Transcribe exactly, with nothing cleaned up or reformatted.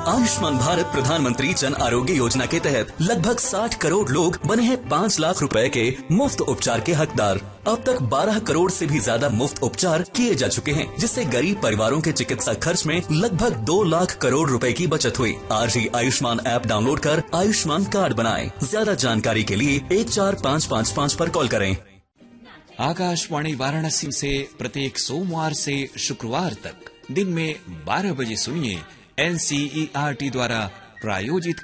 आयुष्मान भारत प्रधानमंत्री जन आरोग्य योजना के तहत लगभग साठ करोड़ लोग बने हैं पाँच लाख रुपए के मुफ्त उपचार के हकदार। अब तक बारह करोड़ से भी ज्यादा मुफ्त उपचार किए जा चुके हैं, जिससे गरीब परिवारों के चिकित्सा खर्च में लगभग दो लाख करोड़ रुपए की बचत हुई। आज ही आयुष्मान ऐप डाउनलोड कर आयुष्मान कार्ड बनाएं। ज्यादा जानकारी के लिए एक चार पाँच पाँच पाँच पर कॉल करें। आकाशवाणी वाराणसी से प्रत्येक सोमवार से शुक्रवार तक दिन में बारह बजे सुनिए एनसीईआरटी द्वारा प्रायोजित